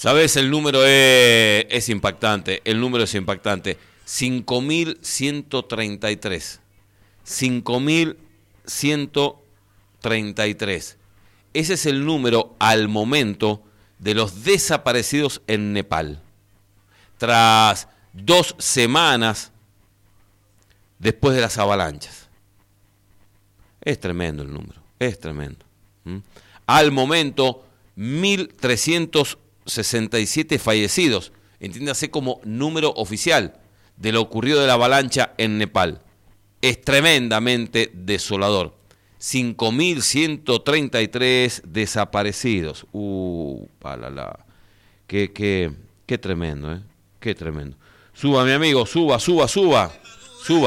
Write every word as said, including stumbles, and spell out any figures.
¿Sabes? El número es, es impactante. El número es impactante. cinco mil ciento treinta y tres. cinco mil ciento treinta y tres. Ese es el número al momento de los desaparecidos en Nepal. Tras dos semanas después de las avalanchas. Es tremendo el número, es tremendo. ¿Mm? Al momento, mil trescientos sesenta y siete fallecidos, entiéndase como número oficial de lo ocurrido de la avalancha en Nepal. Es tremendamente desolador. cinco mil ciento treinta y tres desaparecidos. Uh, palala. Qué, qué, qué tremendo, ¿eh? Qué tremendo. Suba, mi amigo, suba, suba, suba.